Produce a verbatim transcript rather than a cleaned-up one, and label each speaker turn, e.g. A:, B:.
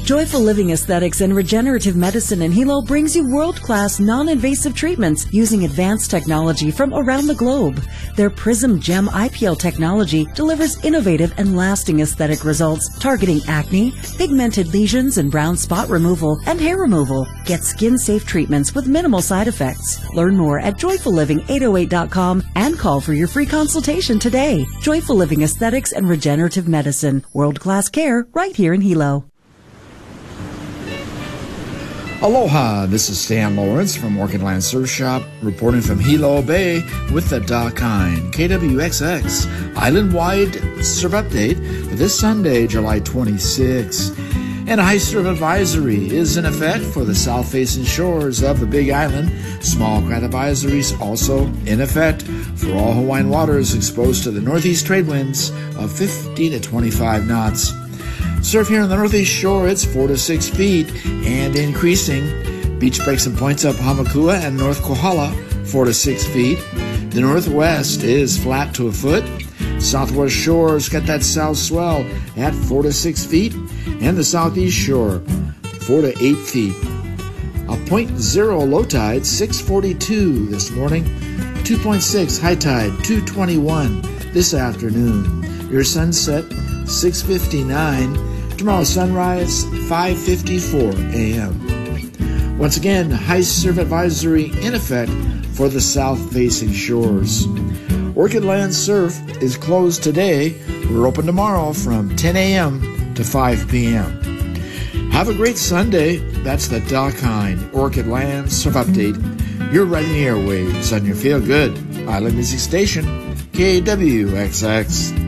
A: Joyful Living Aesthetics and Regenerative Medicine in Hilo brings you world-class non-invasive treatments using advanced technology from around the globe. Their Prism Gem I P L technology delivers innovative and lasting aesthetic results targeting acne, pigmented lesions and brown spot removal, and hair removal. Get skin-safe treatments with minimal side effects. Learn more at joyful living eight oh eight dot com and call for your free consultation today. Joyful Living Aesthetics and Regenerative Medicine. World-class care right here in Hilo.
B: Aloha, this is Stan Lawrence from Orchid Land Surf Shop, reporting from Hilo Bay with the Dakine K W X X Island-wide Surf Update for this Sunday, July twenty-sixth. And a high surf advisory is in effect for the south-facing shores of the Big Island. Small craft advisories also in effect for all Hawaiian waters exposed to the northeast trade winds of fifteen to twenty-five knots. Surf here on the northeast shore, it's four to six feet and increasing. Beach breaks and points up Hamakua and North Kohala, four to six feet. The northwest is flat to a foot. Southwest shores got that south swell at four to six feet. And the southeast shore, four to eight feet. A point zero low tide, six forty-two this morning. two point six high tide, two twenty-one this afternoon. Your sunset, six fifty-nine. Tomorrow sunrise, five fifty-four a.m. Once again, high surf advisory in effect for the south-facing shores. Orchid Land Surf is closed today. We're open tomorrow from ten a.m. to five p.m. Have a great Sunday. That's the Dakine Orchid Land Surf Update. You're riding the airwaves on your feel-good Island Music Station, K W X X.